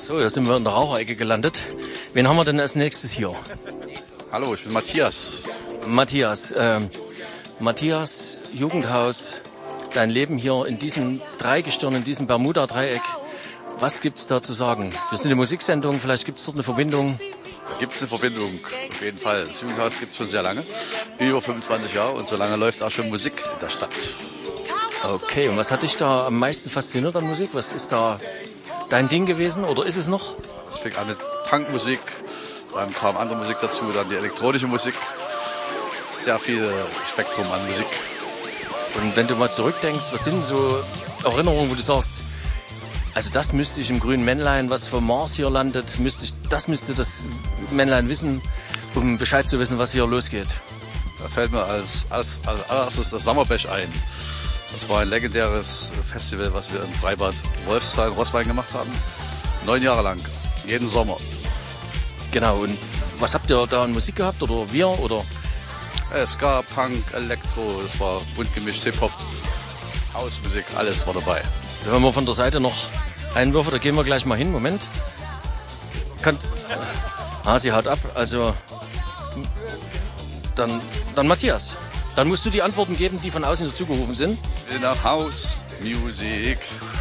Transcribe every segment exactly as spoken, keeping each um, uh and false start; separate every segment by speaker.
Speaker 1: So, jetzt sind wir in der Raucherecke gelandet. Wen haben wir denn als nächstes hier?
Speaker 2: Hallo, ich bin Matthias.
Speaker 1: Matthias, ähm, Matthias, Jugendhaus, dein Leben hier in diesem Dreigestirn, in diesem Bermuda-Dreieck. Was gibt's da zu sagen? Wir sind eine Musiksendung, vielleicht gibt's dort eine Verbindung.
Speaker 2: Gibt es eine Verbindung, auf jeden Fall. Das Jugendhaus gibt es schon sehr lange, über fünfundzwanzig Jahre, und so lange läuft auch schon Musik in der Stadt.
Speaker 1: Okay, und was hat dich da am meisten fasziniert an Musik? Was ist da dein Ding gewesen oder ist es noch?
Speaker 2: Es fing an mit Punkmusik, dann kam andere Musik dazu, dann die elektronische Musik. Sehr viel Spektrum an Musik.
Speaker 1: Und wenn du mal zurückdenkst, was sind so Erinnerungen, wo du sagst, also das müsste ich im grünen Männlein, was vom Mars hier landet, müsste ich, das müsste das Männlein wissen, um Bescheid zu wissen, was hier losgeht.
Speaker 2: Da fällt mir als, als, als allererstes das Sommerbech ein. Das war ein legendäres Festival, was wir im Freibad Wolfsthal, Roßwein gemacht haben. Neun Jahre lang, jeden Sommer.
Speaker 1: Genau, und was habt ihr da an Musik gehabt, oder wir, oder?
Speaker 2: Äh, Ska, Punk, Elektro, das war bunt gemischt, Hip-Hop, Hausmusik, alles war dabei.
Speaker 1: Wenn wir von der Seite noch Einwürfe, da gehen wir gleich mal hin, Moment. Kann, ah, sie haut ab, also dann, dann Matthias. Dann musst du die Antworten geben, die von außen dazugerufen sind.
Speaker 2: In der House Music.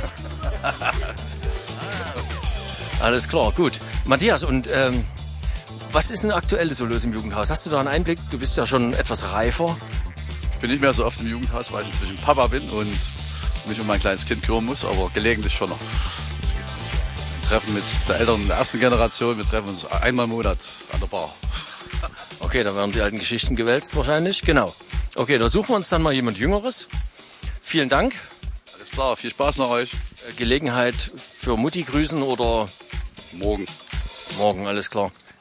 Speaker 1: Alles klar, gut. Matthias, und ähm, was ist denn aktuell so los im Jugendhaus? Hast du da einen Einblick? Du bist ja schon etwas reifer.
Speaker 2: Ich bin nicht mehr so oft im Jugendhaus, weil ich inzwischen Papa bin und mich um mein kleines Kind kümmern muss, aber gelegentlich schon noch. Wir treffen mit der Eltern der ersten Generation, wir treffen uns einmal im Monat an der Bar.
Speaker 1: Okay, da werden die alten Geschichten gewälzt wahrscheinlich, genau. Okay, da suchen wir uns dann mal jemand Jüngeres. Vielen Dank.
Speaker 2: Alles klar, viel Spaß noch euch.
Speaker 1: Gelegenheit für Mutti grüßen oder?
Speaker 2: Morgen.
Speaker 1: Morgen, alles klar.